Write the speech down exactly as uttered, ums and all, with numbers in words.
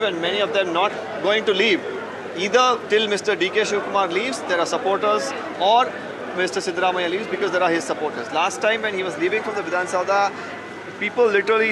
and many of them not going to leave. Either till Mister D K Shivakumar leaves, there are supporters, or Mister Siddaramaiah leaves because there are his supporters. Last time when he was leaving from the Vidhan Sabha, people literally